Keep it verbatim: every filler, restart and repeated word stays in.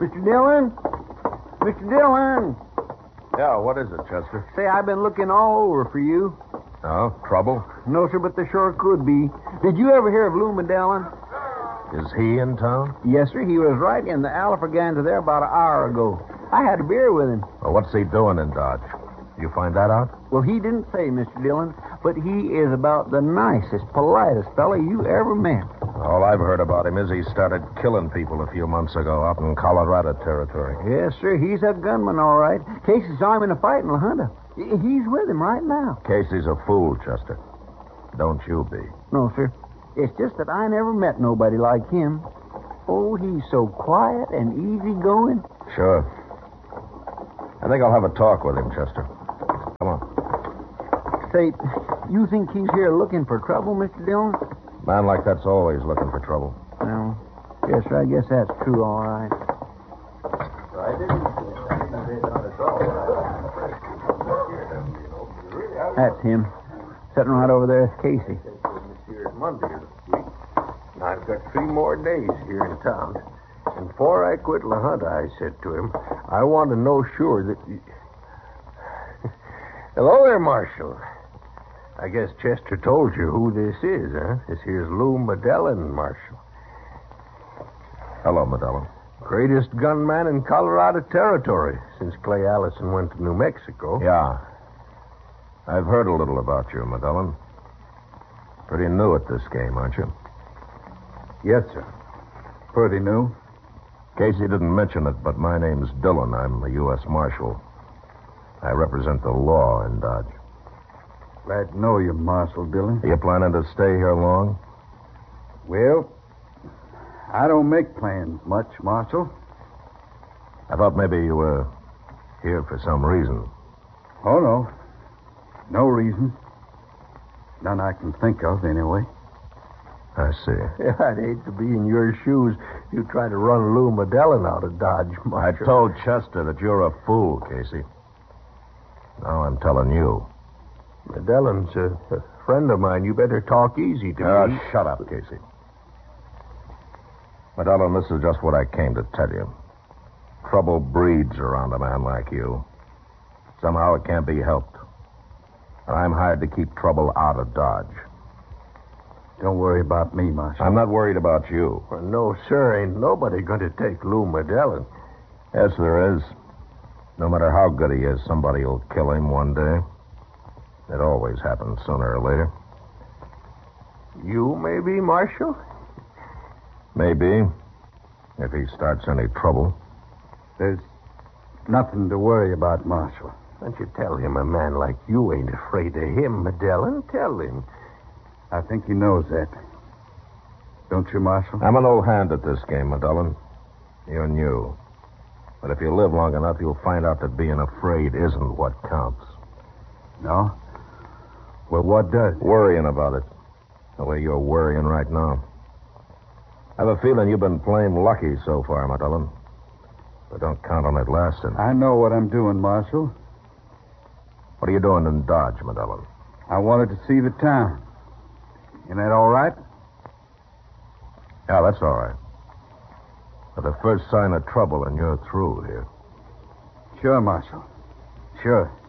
Mister Dillon? Mister Dillon? Yeah, what is it, Chester? Say, I've been looking all over for you. Oh, trouble? No, sir, but there sure could be. Did you ever hear of Lou Medellin? Is he in town? Yes, sir. He was right in the Alafraganda there about an hour ago. I had a beer with him. Well, what's he doing in Dodge? You find that out? Well, he didn't say, Mister Dillon, but he is about the nicest, politest fellow you ever met. All I've heard about him is he started killing people a few months ago out in Colorado territory. Yes, sir. He's a gunman, all right. Casey saw him in a fight in La Junta. He's with him right now. Casey's a fool, Chester. Don't you be. No, sir. It's just that I never met nobody like him. Oh, he's so quiet and easygoing. Sure. I think I'll have a talk with him, Chester. Come on. Say, you think he's here looking for trouble, Mister Dillon? Man like that's always looking for trouble. Well, yes, sir, I guess that's true, all right. That's him. Sitting right over there with Casey. Here is Monday of the week. I've got three more days here in town. And before I quit La Junta, I said to him, I want to know sure that... You... Hello there, Marshal. I guess Chester told you who this is, huh? This here's Lou Medellin, Marshal. Hello, Medellin. Greatest gunman in Colorado territory since Clay Allison went to New Mexico. Yeah. I've heard a little about you, Medellin. Pretty new at this game, aren't you? Yes, sir. Pretty new. Casey didn't mention it, but my name's Dillon. I'm a U S Marshal. I represent the law in Dodge. Glad to know you, Marshal Dillon. Are you planning to stay here long? Well, I don't make plans much, Marshal. I thought maybe you were here for some reason. Oh, no. No reason. None I can think of, anyway. I see. Yeah, I'd hate to be in your shoes if you try to run Lou Medellin out of Dodge, Marshal. I told Chester that you're a fool, Casey. Now I'm telling you. Medellin's a, a friend of mine. You better talk easy to Oh, me. shut up, Casey. Medellin, this is just what I came to tell you. Trouble breeds around a man like you. Somehow it can't be helped. And I'm hired to keep trouble out of Dodge. Don't worry about me, Marshal. I'm not worried about you. Well, no, sir. Ain't nobody going to take Lou Medellin. Yes, there is. No matter how good he is, somebody will kill him one day. It always happens sooner or later. You, maybe, Marshal? Maybe. If he starts any trouble. There's nothing to worry about, Marshal. Don't you tell him a man like you ain't afraid of him, Medellin. Tell him. I think he knows that. Don't you, Marshal? I'm an old hand at this game, Medellin. You're new. But if you live long enough, you'll find out that being afraid isn't what counts. No? Well, what does? Worrying about it. The way you're worrying right now. I have a feeling you've been plain lucky so far, Medellin. But don't count on it lasting. I know what I'm doing, Marshal. What are you doing in Dodge, Medellin? I wanted to see the town. Isn't that all right? Yeah, that's all right. But the first sign of trouble and you're through here. Sure, Marshal. Sure.